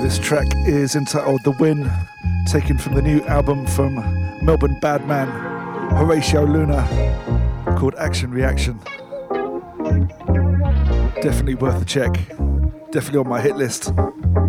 This track is entitled The Win, taken from the new album from Melbourne Badman, Horatio Luna, called Action Reaction. Definitely worth a check. Definitely on my hit list.